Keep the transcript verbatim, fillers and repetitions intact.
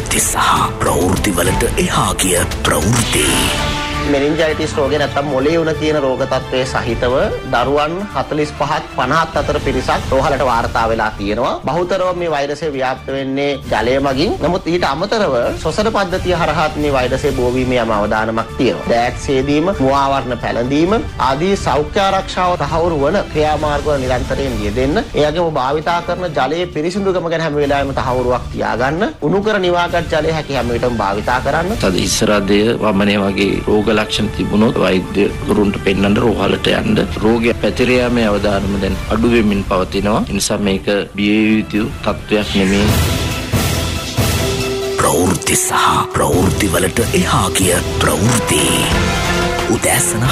ප්‍රවෘත්ති සහ ප්‍රවෘත්ති වලට එහා ගිය ප්‍රවෘත්ති. මෙනින්ජයිටිස් රෝගය නැත්නම් මොළේ උණ කියන රෝග තත්ත්වයේ සහිතව දරුවන් හතළිස් පහක් පනහක් අතර පිරිසක් රෝහලට වාර්තා වෙලා තියෙනවා. බහුතරව මේ වෛරසය ව්‍යාප්ත වෙන්නේ ජලය මගින්. නමුත් ඊට අමතරව ශ්වසන පද්ධතිය හරහාත් මේ වෛරසය බෝ වීමේ යම් අවදානමක් තියෙනවා. දෑත් සේදීම, මුවාවරණ පැළඳීම ආදී සෞඛ්‍ය ආරක්ෂාව තහවුරු වන ක්‍රියාමාර්ගවල නිරන්තරයෙන් යෙදෙන්න. ඒ වගේම භාවිතා කරන ජලයේ පිරිසිදුකම ගැන හැම වෙලාවෙම තහවුරුවක් තියාගන්න. උණු කර නිවාගත් ජලය හැකි හැම විටම භාවිතා කරන්න. තද ඉස්සරදය වමනේ වගේ රෝග ලක්ෂණ තිබුණොත් වෛද්‍යවරුන්ට පෙන්වන්න රෝහලට යන්න. රෝගය පැතිර යාමේ අවදානම දැන් අඩු වෙමින් පවතිනවා. ඒ නිසා මේක බිය යුතු තත්වයක් නෙමෙයි. ප්‍රවෘත්ති සහ ප්‍රවෘත්ති වලට එහා ගිය ප්‍රවෘත්ති. උදෑසන